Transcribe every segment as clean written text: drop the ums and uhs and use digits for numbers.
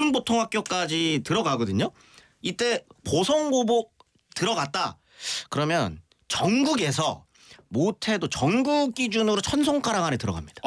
고등보통학교까지 들어가거든요. 이때 보성고복 들어갔다. 그러면 전국에서 못해도 전국 기준으로 1000손가락 안에 들어갑니다.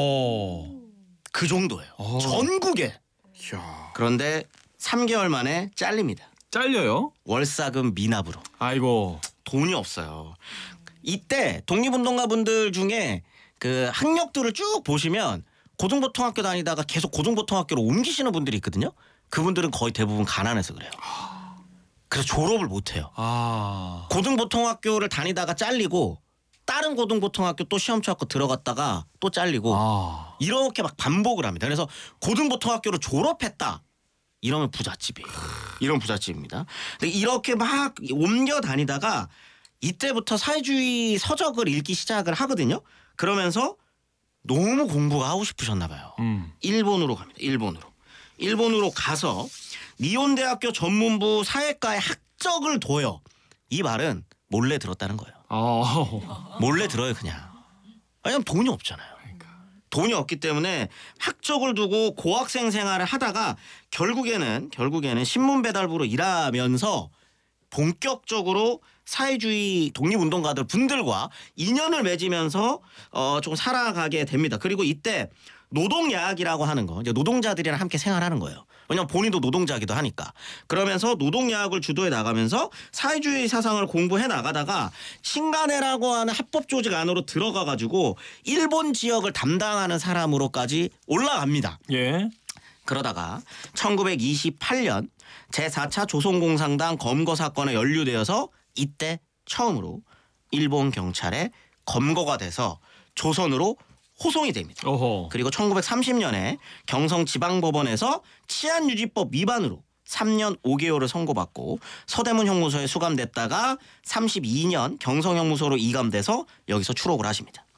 그 정도예요. 전국에. 이야. 그런데 3개월 만에 잘립니다. 잘려요? 월사금 미납으로. 아이고. 돈이 없어요. 이때 독립운동가분들 중에 그 학력들을 쭉 보시면 고등보통학교 다니다가 계속 고등보통학교로 옮기시는 분들이 있거든요. 그분들은 거의 대부분 가난해서 그래요. 그래서 졸업을 못해요. 고등보통학교를 다니다가 잘리고 다른 고등보통학교 또 시험 쳐갖고 들어갔다가 또 잘리고 이렇게 막 반복을 합니다. 그래서 고등보통학교를 졸업했다. 이러면 부잣집이에요. 이런 부잣집입니다. 근데 이렇게 막 옮겨 다니다가 이때부터 사회주의 서적을 읽기 시작을 하거든요. 그러면서 너무 공부가 하고 싶으셨나 봐요. 일본으로 갑니다. 일본으로 가서 니혼대학교 전문부 사회과에 학적을 둬요. 이 말은 몰래 들었다는 거예요. 몰래 들어요 그냥. 왜냐면 돈이 없잖아요. 돈이 없기 때문에 학적을 두고 고학생 생활을 하다가 결국에는 신문 배달부로 일하면서 본격적으로 사회주의 독립운동가들 분들과 인연을 맺으면서 조금 살아가게 됩니다. 그리고 이때 노동야학이라고 하는 거, 이제 노동자들이랑 함께 생활하는 거예요. 왜냐면 본인도 노동자기도 하니까. 그러면서 노동야학을 주도해 나가면서 사회주의 사상을 공부해 나가다가 신간회라고 하는 합법 조직 안으로 들어가 가지고 일본 지역을 담당하는 사람으로까지 올라갑니다. 예. 그러다가 1928년 제4차 조선공산당 검거 사건에 연루되어서 이때 처음으로 일본 경찰의 검거가 돼서 조선으로 호송이 됩니다. 그리고 1930년에 경성지방법원에서 치안유지법 위반으로 3년 5개월을 선고받고 서대문 형무소에 수감됐다가 32년 경성형무소로 이감돼서 여기서 추록을 하십니다.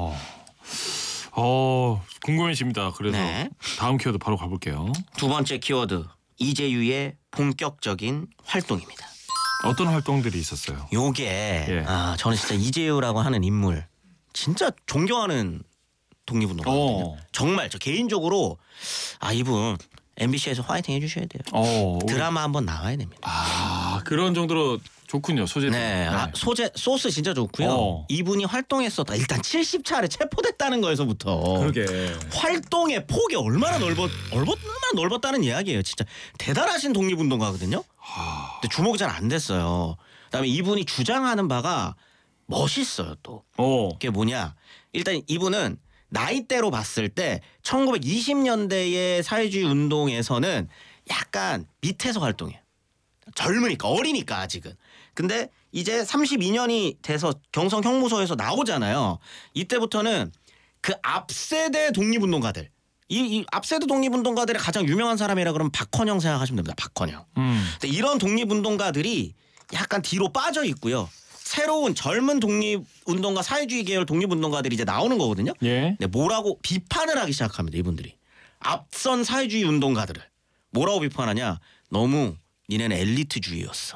궁금해집니다. 그래서 네. 다음 키워드 바로 가볼게요. 두 번째 키워드, 이재유의 본격적인 활동입니다. 어떤 활동들이 있었어요? 요게 저는 진짜 이재유라고 하는 인물 진짜 존경하는 독립운동가거든요. 정말 저 개인적으로 이분 MBC에서 화이팅 해주셔야 돼요. 드라마 한번 나와야 됩니다. 그런 정도로 좋군요. 소재. 네. 소스 진짜 좋고요. 이분이 활동했었다. 일단 70차례 체포됐다는 거에서부터. 그러게. 활동의 폭이 얼마나 넓었다는 이야기예요. 진짜 대단하신 독립운동가거든요. 근데 주목이 잘 안 됐어요. 그다음에 이분이 주장하는 바가 멋있어요 또. 그게 뭐냐. 일단 이분은 나이대로 봤을 때 1920년대의 사회주의 운동에서는 약간 밑에서 활동해요. 젊으니까 어리니까 아직은. 근데 이제 32년이 돼서 경성형무소에서 나오잖아요. 이때부터는 그 앞세대 독립운동가들. 이 앞세대 독립운동가들의 가장 유명한 사람이라 그러면 박헌영 생각하시면 됩니다. 박헌영. 근데 이런 독립운동가들이 약간 뒤로 빠져 있고요. 새로운 젊은 독립운동가 사회주의 계열 독립운동가들이 이제 나오는 거거든요. 예. 근데 뭐라고 비판을 하기 시작합니다. 이분들이. 앞선 사회주의 운동가들을. 뭐라고 비판하냐. 너무 니네는 엘리트주의였어.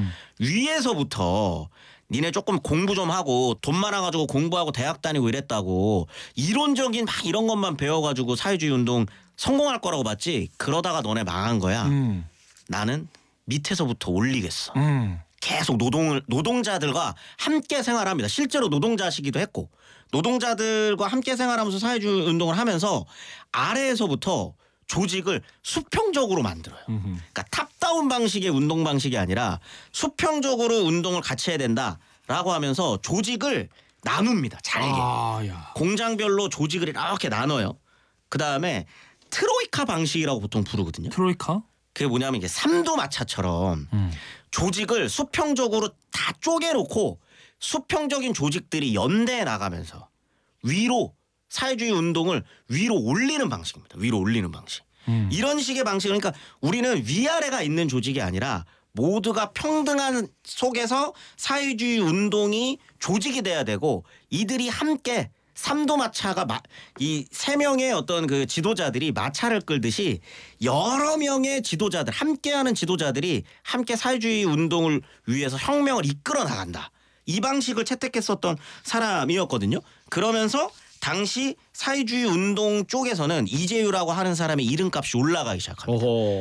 위에서부터 니네 조금 공부 좀 하고 돈 많아가지고 공부하고 대학 다니고 이랬다고 이론적인 막 이런 것만 배워가지고 사회주의 운동 성공할 거라고 봤지. 그러다가 너네 망한 거야. 나는 밑에서부터 올리겠어. 계속 노동자들과 함께 생활합니다. 실제로 노동자시기도 했고 노동자들과 함께 생활하면서 사회주의 운동을 하면서 아래에서부터 조직을 수평적으로 만들어요. 그러니까 탑다운 방식의 운동 방식이 아니라 수평적으로 운동을 같이 해야 된다라고 하면서 조직을 나눕니다. 잘게. 공장별로 조직을 이렇게 나눠요. 그다음에 트로이카 방식이라고 보통 부르거든요. 트로이카? 그게 뭐냐면 이게 삼두마차처럼 조직을 수평적으로 다 쪼개놓고 수평적인 조직들이 연대해 나가면서 위로 사회주의 운동을 위로 올리는 방식입니다. 위로 올리는 방식. 이런 식의 방식. 그러니까 우리는 위아래가 있는 조직이 아니라 모두가 평등한 속에서 사회주의 운동이 조직이 돼야 되고 이들이 함께 삼도마차가 이 세 명의 어떤 그 지도자들이 마차를 끌듯이 여러 명의 지도자들 함께하는 지도자들이 함께 사회주의 운동을 위해서 혁명을 이끌어 나간다. 이 방식을 채택했었던 사람이었거든요. 그러면서 당시 사회주의 운동 쪽에서는 이재유라고 하는 사람의 이름값이 올라가기 시작합니다.